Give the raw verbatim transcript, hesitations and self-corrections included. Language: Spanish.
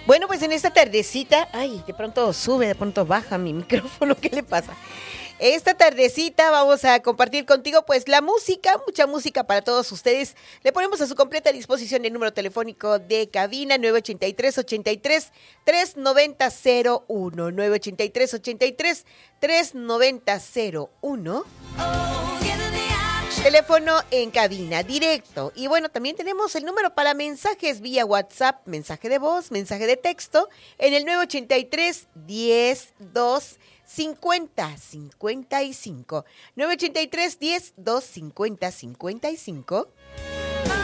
Bueno, pues en esta tardecita, ay, de pronto sube, de pronto baja mi micrófono, ¿qué le pasa? Esta tardecita vamos a compartir contigo pues la música, mucha música para todos ustedes. Le ponemos a su completa disposición el número telefónico de cabina nueve ocho tres, ocho tres, tres nueve cero cero uno, nueve ocho tres, ocho tres, tres nueve cero uno. Teléfono en cabina, directo. Y bueno, también tenemos el número para mensajes vía WhatsApp, mensaje de voz, mensaje de texto, en el nueve ocho tres, diez, dos, cincuenta, cincuenta y cinco. nueve ocho tres, diez, dos, cincuenta, cincuenta y cinco.